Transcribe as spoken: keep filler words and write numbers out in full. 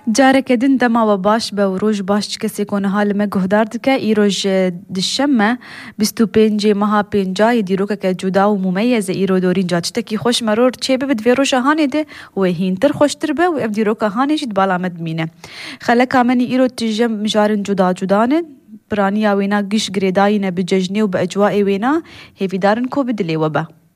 جارك دن دما و باش به و روش باش کسی کنه حال ما گهدار دکه ای روش دشمه بیستو پینجی ماها پینجای دیروکه که جدا و ممیزه ای رو دورین جا چتکی خوش مرور چه ببد وی روش هانه ده و هینتر خوشتر به و اف دیروکه هانه جید بالا مد مینه خلک آمنی ای رو تجم مجارن جدا جدانه برانی آوینا گش گریداینه بججنی و با اجواء وینا هیوی دارن کو بدلی و با